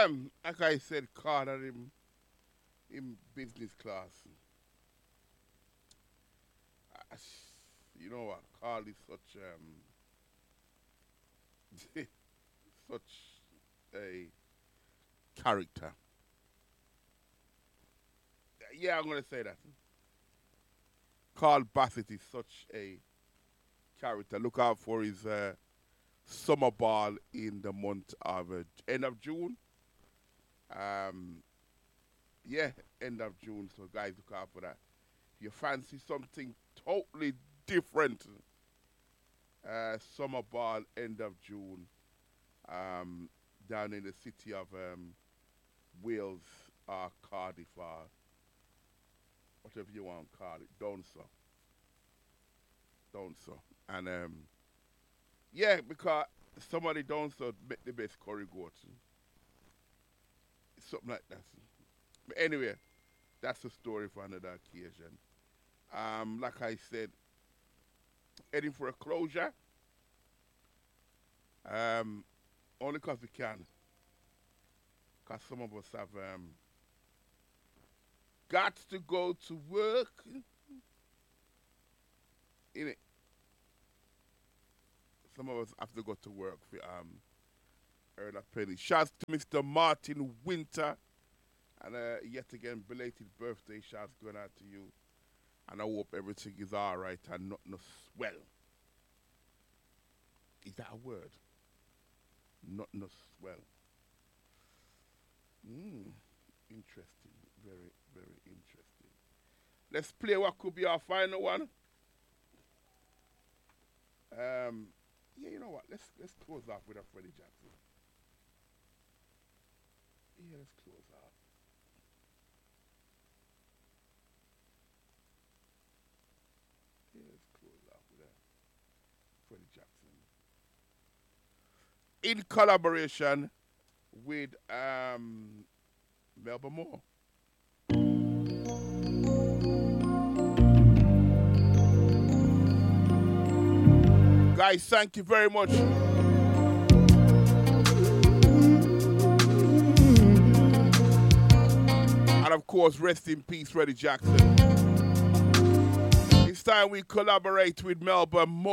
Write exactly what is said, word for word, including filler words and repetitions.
um, like I said, Carter in, in business class. Uh, You know what? Carl is such um, such a character. Yeah, I'm gonna say that. Carl Bassett is such a character. Look out for his uh, summer ball in the month of uh, end of June. Um, yeah, end of June. So guys, look out for that. If you fancy something totally different, uh, summer ball end of June, um, down in the city of um, Wales or Cardiff or whatever you want to call it, don't so, don't so, and um, yeah, because somebody don't so make the best curry goat, something like that. But anyway, that's a story for another occasion. Um, like I said, heading for a closure. Um, only because we can. Because some of us have um, got to go to work. In it. Some of us have to go to work for um, earn a penny. Shouts to Mister Martin Winter. And uh, yet again, belated birthday shouts going out to you. And I hope everything is all right and not no swell. Is that a word? Not no swell. Mm, interesting. Very, very interesting. Let's play what could be our final one. Um, yeah, you know what? Let's let's close off with a Freddie Jackson. Yeah, let's close off. Yeah, let's close off with a Freddie Jackson. In collaboration with um, Melba Moore. Guys, thank you very much. And of course, rest in peace, Freddie Jackson. It's time we collaborate with Melba Moore.